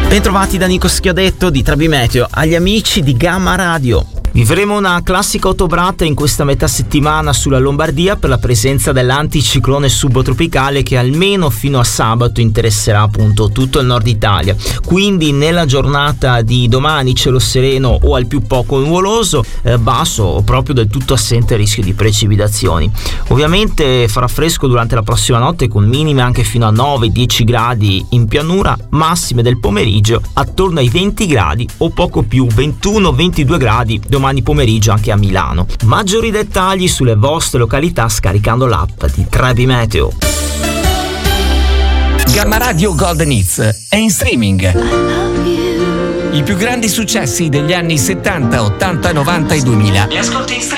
Bentrovati da Nico Schiodetto di Trebi Meteo, agli amici di Gamma Radio. Vivremo una classica ottobrata in questa metà settimana sulla Lombardia per la presenza dell'anticiclone subtropicale che almeno fino a sabato interesserà appunto tutto il nord Italia. Quindi nella giornata di domani cielo sereno o al più poco nuvoloso, basso o proprio del tutto assente il rischio di precipitazioni. Ovviamente farà fresco durante la prossima notte con minime anche fino a 9-10 gradi in pianura, massime del pomeriggio attorno ai 20 gradi o poco più, 21-22 gradi domani pomeriggio anche a Milano. Maggiori dettagli sulle vostre località scaricando l'app di Trebi Meteo. Gamma Radio Golden Hits è in streaming. I più grandi successi degli anni 70, 80, 90 e 2000. Li ascolti in streaming